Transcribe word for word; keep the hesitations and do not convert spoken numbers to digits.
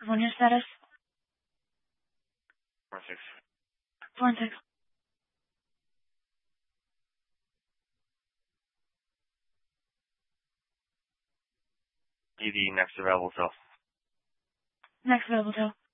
One year status. Four and six. Four and six. E D next available cell. Next available cell.